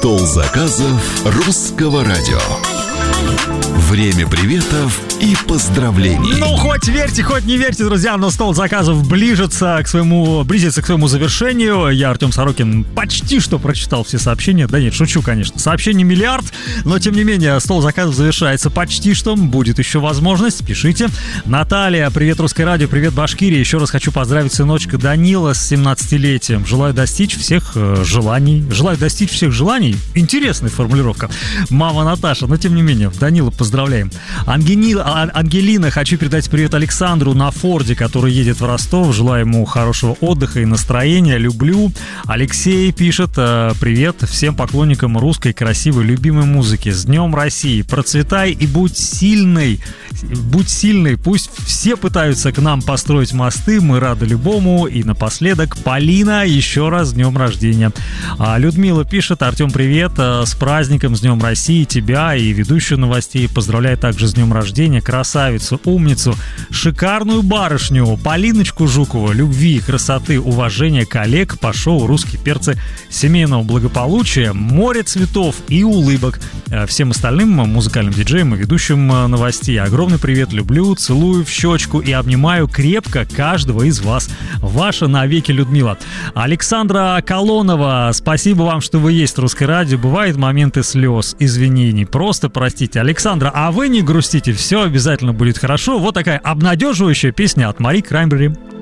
Стол заказов русского радио. Время приветов и поздравлений. Ну, хоть верьте, хоть не верьте, друзья, но стол заказов близится к своему завершению. Я, Артем Сорокин, почти что прочитал все сообщения. Да нет, шучу, конечно. Сообщений миллиард, но тем не менее, стол заказов завершается почти что. Будет еще возможность, пишите. Наталья, привет, Русское радио, привет, Башкирия. Еще раз хочу поздравить сыночка Данила с 17-летием. Желаю достичь всех желаний. Интересная формулировка. Мама Наташа, но тем не менее, Данила, поздравляем. Ангелина, хочу передать привет Александру на Форде, который едет в Ростов. Желаю ему хорошего отдыха и настроения. Люблю. Алексей пишет: привет всем поклонникам русской, красивой, любимой музыки. С Днем России. Процветай и будь сильной. Будь сильной. Пусть все пытаются к нам построить мосты. Мы рады любому. И напоследок, Полина, еще раз с Днем рождения. Людмила пишет: Артем, привет. С праздником, с Днем России тебя и ведущую новостей. Поздравляю также с днем рождения красавицу, умницу, шикарную барышню Полиночку Жукову, любви, красоты, уважения коллег по шоу «Русские перцы», семейного благополучия, море цветов и улыбок. Всем остальным музыкальным диджеям и ведущим новостей огромный привет, люблю, целую в щечку и обнимаю крепко каждого из вас. Ваша навеки Людмила. Александра Колонова, спасибо вам, что вы есть в Русское радио. Бывают моменты слез, извинений, просто простите. Александра, а вы не грустите, все обязательно будет хорошо. Вот такая обнадеживающая песня от Мари Краймбрери.